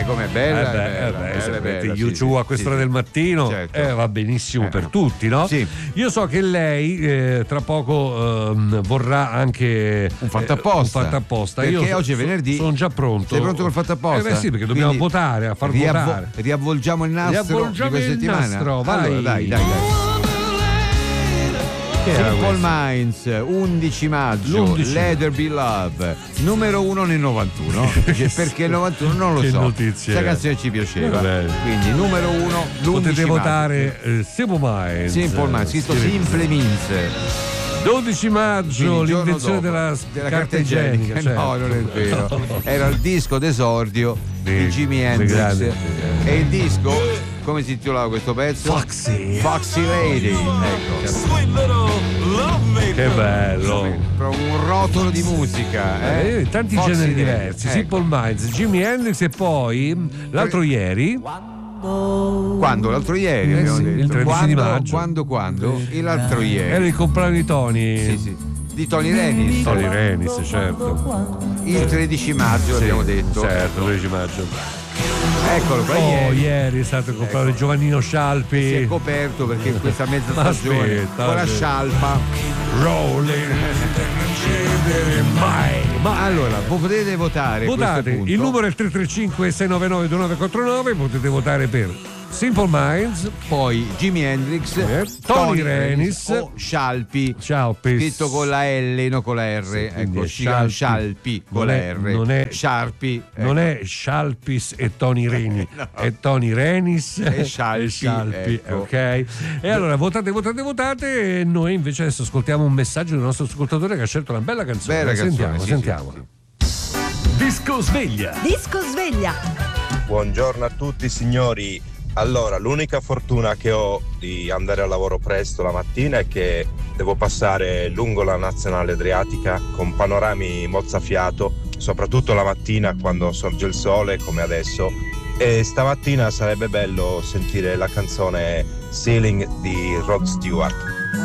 com'è bella. YouTube a quest'ora del mattino, certo. va benissimo per tutti, no? Sì. Io so che lei tra poco vorrà anche un fatto apposta. Perché io oggi è venerdì. Sono già pronto. Sei pronto col fatto apposta? Sì, perché dobbiamo votare, a far votare. Riavvolgiamo il nastro di questa settimana. Vai. Allora, dai. Simple Minds, 11 maggio, Let There Be Love, numero 1 nel 91. Perché il 91 non lo che so. Notizia. Questa canzone ci piaceva. Quindi numero 1, l'11 potete maggio. votare Simple Minds, scritto Simple Minds. 12 maggio, l'invenzione della carta igienica. Certo. No, non è vero. Era il disco d'esordio di Jimi Hendrix. E il disco, come si intitolava questo pezzo? Foxy Lady. Ecco. Che bello. Un rotolo di musica. Tanti Foxy generi Lady. diversi. Ecco. Simple Minds, Jimi Hendrix e poi l'altro ieri. Quando? L'altro ieri abbiamo detto. Il 13 di maggio. Quando? L'altro ieri. Era il compleanno di Tony. Sì. Di Tony Renis. Tony Renis, certo. Il 13 maggio abbiamo detto. Certo, 13 maggio. Eccolo qua. Ieri è stato il compleanno di Giovannino Scialpi. Si è coperto perché in questa mezza stagione con la scialpa. Rolling. Ma allora, potete votare. Votate, il numero è il 335-699-2949, potete votare per Simple Minds, poi Jimi Hendrix, Tony Renis o Scialpi, scritto con la L, non con la R. Sì, ecco, Scialpi con la R. Non è Sciarpi. Non è Scialpis e Tony Reni, no. È Tony Renis e Scialpi. Ecco. Ok? E allora votate e noi invece adesso ascoltiamo un messaggio del nostro ascoltatore che ha scelto una bella canzone. Sentiamo. Disco Sveglia. Buongiorno a tutti signori. Allora, l'unica fortuna che ho di andare a lavoro presto la mattina è che devo passare lungo la nazionale adriatica con panorami mozzafiato, soprattutto la mattina quando sorge il sole come adesso, e stamattina sarebbe bello sentire la canzone Ceiling di Rod Stewart.